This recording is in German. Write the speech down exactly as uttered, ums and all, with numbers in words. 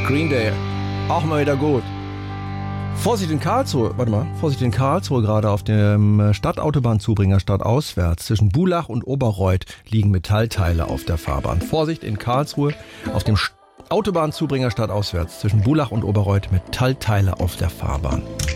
Green Day. Auch mal wieder gut. Vorsicht in Karlsruhe, warte mal, Vorsicht in Karlsruhe gerade auf dem Stadtautobahnzubringer stadtauswärts. Zwischen Bulach und Oberreuth liegen Metallteile auf der Fahrbahn. Vorsicht in Karlsruhe auf dem Autobahnzubringer stadtauswärts. Zwischen Bulach und Oberreuth Metallteile auf der Fahrbahn.